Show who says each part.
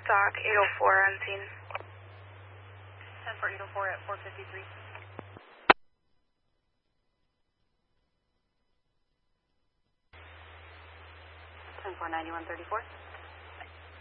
Speaker 1: Stock 804 on scene.
Speaker 2: 10 for 804 at 453. 10 for 9134.